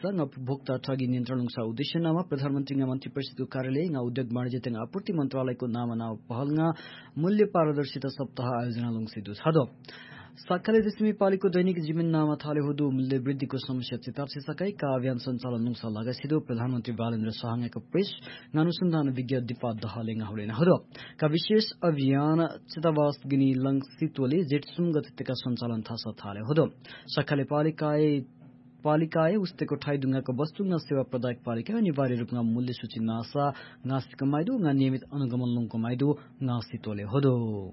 संग उपभोक्ता ठगी नियन्त्रण लुङसा उद्देश्य नाम प्रधानमन्त्री मन्त्री परिषदको कार्यालय उद्योग वाणिज्य तथा आपूर्ति मन्त्रालयको नाम पहल मूल्य पारदर्शिता सप्ताह आयोजना लुङसिदु छदो साक्काले दशमी पालीको दैनिक जीवन नाम थाले हुदु मूल्य वृद्धिको समस्या चितार्से सकाई का अभियान सञ्चालन लुङसा लगासिदु प्रधानमन्त्री बालेन्द्र शाहङको प्रेस अनुसन्धान विज्ञ दिपा दहाले हुँदैन हुदो का विशेष अभियान चितावास गिनी लङसितोले जेठसुम गतिका सञ्चालन थासा थाले हुदो साक्काले पालिकाए उस्तेको ठाईडुङ्गाको वस्तु सेवा प्रदायक पालिका अनिवार्य रूपमा मूल्य सूची नासा नासिको माइदु नियमित अनुगमन लुङको माइदु नासितोले हुदो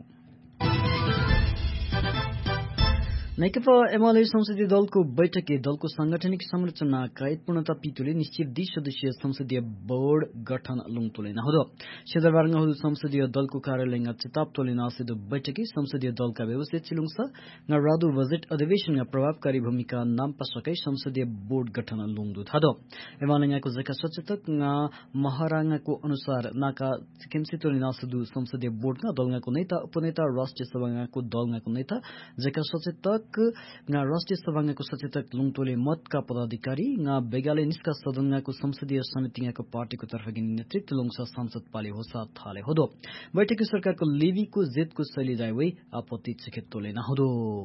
नेकपा एमाले संसदीय दलको बैठकले दलको सांगठनिक संरचनाका पूर्णता पितुले निश्चित 20 सदस्यीय संसदीय बोर्ड गठन लुङतोले नहुदो सिद्धरबारङ हुदु संसदीय दलको कार्यालय चितापतोले नासिदो बैठकी संसदीय दलका व्यवस्थित छिलुङसा रादु बजेट अधिवेशनमा प्रभावकारी भूमिका नाम पसकै संसदीय बोर्ड गठन लुङदु थादो एमालेङको जका सचेतक महाराङको अनुसार नाका केमसितोले नासिदु संसदीय बोर्डमा दलङको नेता उपनेता राष्ट्रिय सभाको दलङको नेता जका सचेतक राष्ट्रिय सभाको सचेतक लुङतोले मतका पदाधिकारी बेगाले निष्का सदनको संसदीय समितिको पार्टीको तर्फगिनी नेतृत्व लुङसा सांसद पाले होसा थाले हुदो बैठकी सरकारको लेवीको जेतको शैली जायवै आपत्ति चिखेत्तोले नहुदो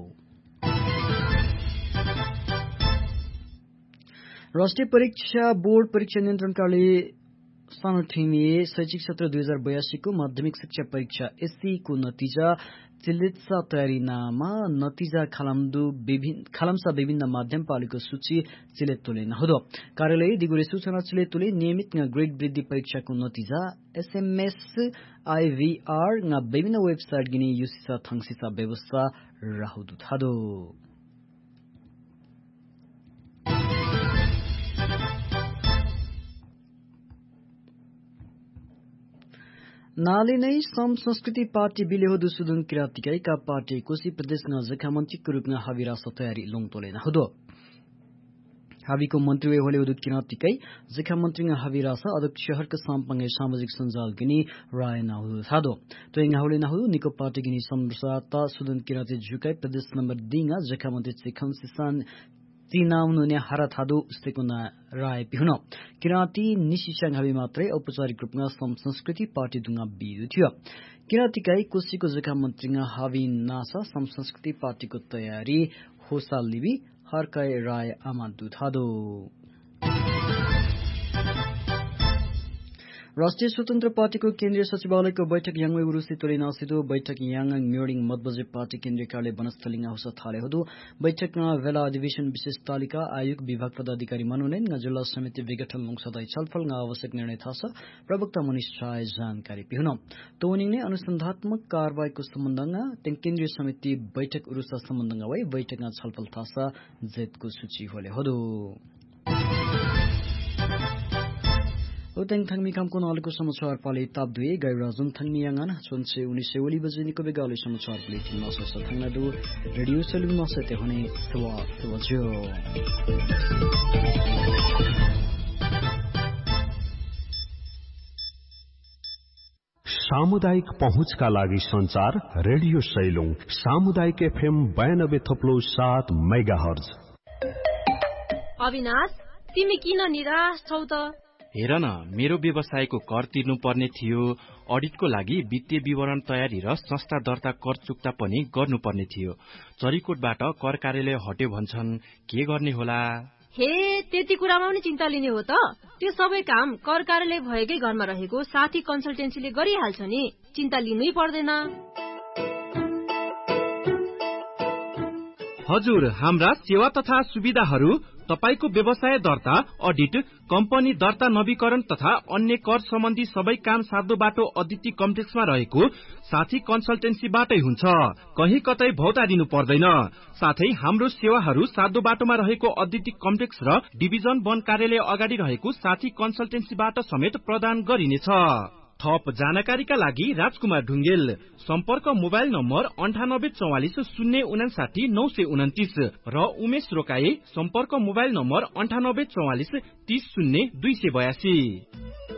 राष्ट्रिय परीक्षा बोर्ड परीक्षा नियन्त्रण कार्यालय सानोठिमिए शैक्षिक सत्र 2082 को माध्यमिक शिक्षा परीक्षा एससी को नतिजा चिलित्सा तयारी नामा नतिजा खालम्सा विभिन्न माध्यम पालिको सूची चिलेतोले नहुदो कार्यालय दिगुरे सूचना चिलेतोले नियमित ग्रेड वृद्धि परीक्षाको नतिजा एसएमएस आईवीआर विभिन्न वेबसाइट गिनी युसिसा थङसिसा व्यवस्था राहुदु थादो नाले नै सम संस्कृति पार्टी बिलेहुदु सुदुन किरातिकै का पार्टी कोशी प्रदेश जखा मन्त्रीको रूपमा हाविरास तयारी लुङतोले नहुदो हाविको मन्त्री होले हुदु किरातिकै जखा मन्त्री हाविरास अध्यक्ष शहरको सामपंगे सामाजिक सञ्जाल गिनी राय नहुदु थादो तोइङ हाउले नहुदु निको पार्टी गिनी समृता सुदुन किराति जुकै प्रदेश नम्बर दिङा जखा मन्त्री चिखन सिसान चिनाउनुने हारा थादो उस्तेको राय पिहुन किराती निशिसाङ हावी मात्रै औपचारिक रूपमा सम संस्कृति पार्टी दुङा बिदु थियो किरातीकै कोशीको जखा मन्त्री हावी नासा सम संस्कृति पार्टीको तयारी होसा लिबी हरकै राय आमादु थादो राष्ट्रिय स्वतन्त्र पार्टीको केन्द्रीय सचिवालयको बैठक याङवे उरुसितोले नासिदो बैठक याङङ म्योडिङ मतबजे पार्टी केन्द्रीय कार्यालय वनस्थलिङा होसा थाले हुदु बैठकमा वेला अधिवेशन विशेष तालिका आयोग विभाग पदाधिकारी मनोनयन जिल्ला समिति विघटन लुङसदै छलफल आवश्यक निर्णय थास प्रवक्ता मनिष राय जानकारी पिहुन तोनिङने अनुसन्धात्मक कारबाहीको सम्बन्धमा केन्द्रीय समिति बैठक उरुसा सम्बन्धमा वै बैठकमा छलफल थास जेतको सूची होले हुदु उतेङ थाङमी कामको नालको समाचार पाले ताप दुए गाइराजुङ थाङमी याङान चोनसे 19 बजे निको बेगाले समाचार बुलेटिन नसस थाङनादु रेडियो सेलुङ नसते हुने सवाजो सामुदायिक पहुँचका लागि संचार रेडियो सैलुङ सामुदायिक एफएम 92.7 मेगाहर्ज अविनाश तिमी किन निराश छौ त हेर न मेरो व्यवसायको कर तिर्नु पर्ने थियो अडिटको लागि वित्तीय विवरण तयारी र संस्था दर्ता कर चुक्ता पनि गर्नुपर्ने थियो चरीकोटबाट कर कार्यालय हट्यो भन्छन् के गर्ने होला हे त्यति कुरामा पनि चिन्ता लिने हो त त्यो सबै काम कर कार्यालय भएकै घरमा रहेको साथी कन्सल्टेन्सीले गरिहाल्छ नि चिन्ता लिनै पर्दैन हजुर हाम्रा सेवा तथा सुविधाहरू तपाईको व्यवसाय दर्ता अडिट कम्पनी दर्ता नवीकरण तथा अन्य कर सम्बन्धी सबै काम साध्य बाटो अदिति कम्प्लेक्समा रहेको साथी कन्सल्टेन्सीबाटै हुन्छ कहीँ कतै भौतारिनु पर्दैन साथै हाम्रो सेवाहरू साध्य बाटोमा रहेको अदिति कम्प्लेक्स र डिभिजन वन कार्यालय अगाडि रहेको साथी कन्सल्टेन्सीबाट समेत प्रदान गरिनेछ थप जानकारीका लागि राजकुमार ढुङ्गेल सम्पर्क मोबाइल नम्बर 9844095929 र उमेश रोकाए सम्पर्क मोबाइल नम्बर 9844300282